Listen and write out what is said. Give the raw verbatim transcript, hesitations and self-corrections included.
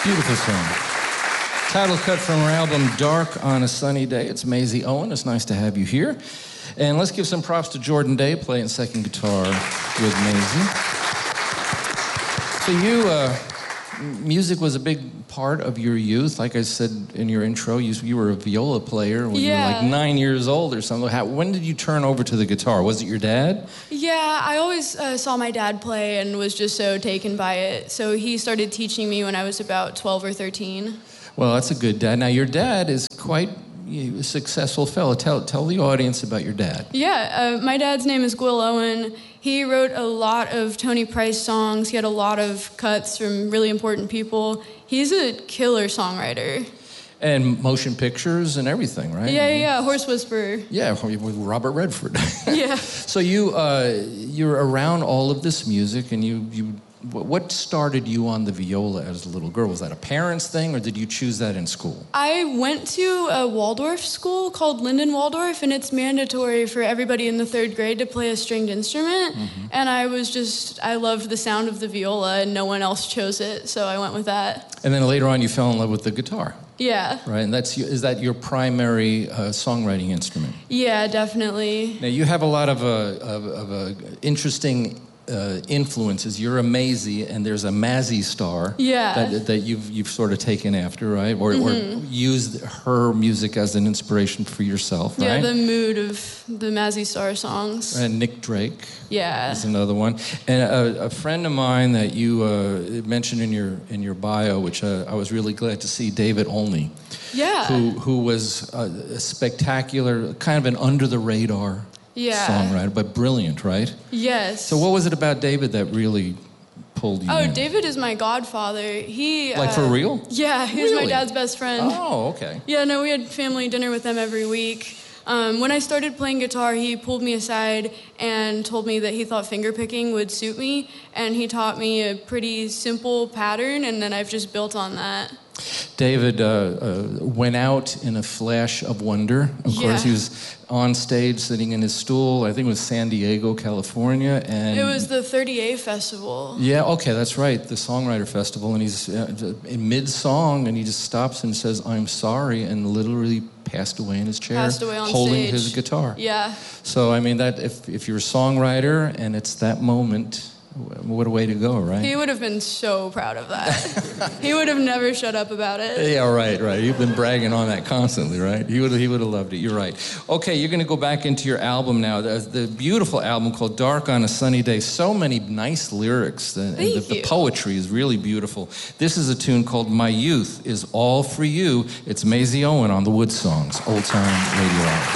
Beautiful song. Title cut from her album, Dark on a Sunny Day. It's Maisie Owen. It's nice to have you here. And let's give some props to Jordan Day, playing second guitar with Maisie. So you, uh, music was a big part of your youth. Like I said in your intro, you, you were a viola player when yeah. you were like nine years old or something. How, when did you turn over to the guitar? Was it your dad? Yeah, I always uh, saw my dad play and was just so taken by it. So he started teaching me when I was about twelve or thirteen. Well, that's a good dad. Now, your dad is quite a successful fellow. Tell, tell the audience about your dad. Yeah, uh, my dad's name is Gwyl Owen. He wrote a lot of Tony Price songs. He had a lot of cuts from really important people. He's a killer songwriter. And motion pictures and everything, right? Yeah, yeah, yeah. Horse Whisperer. Yeah, with Robert Redford. Yeah. So you, uh, you're around all of this music, and you, you, what started you on the viola as a little girl? Was that a parents' thing, or did you choose that in school? I went to a Waldorf school called Linden Waldorf, and it's mandatory for everybody in the third grade to play a stringed instrument. Mm-hmm. And I was just, I loved the sound of the viola, and no one else chose it, so I went with that. And then later on, you fell in love with the guitar. Yeah. Right, and that's is that your primary uh, songwriting instrument? Yeah, definitely. Now you have a lot of uh, of, of uh, interesting uh, influences. You're a Maisie, and there's a Mazzy Star. Yeah. That, that you've you've sort of taken after, right? Or, mm-hmm. or used her music as an inspiration for yourself, right? Yeah, the mood of the Mazzy Star songs. And Nick Drake. Yeah. Is another one. And a, a friend of mine that you uh, mentioned in your in your bio, which uh, I was really glad to see, David Olney. Yeah. Who who was a, a spectacular, kind of an under the radar yeah. songwriter, but brilliant, right? Yes. So what was it about David that really pulled you Oh, in? David is my godfather. He like uh, for real? Yeah, he was really? my dad's best friend. Oh, okay. Yeah, no, we had family dinner with them every week. Um, when I started playing guitar, he pulled me aside and told me that he thought fingerpicking would suit me, and he taught me a pretty simple pattern, and then I've just built on that. David uh, uh, went out in a flash of wonder. Of yeah. course, he was on stage sitting in his stool. I think it was San Diego, California. And it was the thirty A Festival. Yeah, okay, that's right, the Songwriter Festival. And he's uh, in mid-song, and he just stops and says, "I'm sorry," and literally passed away in his chair, passed away on holding stage. his guitar. Yeah. So, I mean, that if, if you're a songwriter and it's that moment, what a way to go, right? He would have been so proud of that. He would have never shut up about it. Yeah, right, right. You've been bragging on that constantly, right? He would he would have loved it. You're right. Okay, you're going to go back into your album now, the, the beautiful album called Dark on a Sunny Day. So many nice lyrics, and, and the, the poetry is really beautiful. This is a tune called My Youth Is All For You. It's Maisie Owen on the Wood Songs, Old Time Radio Hour.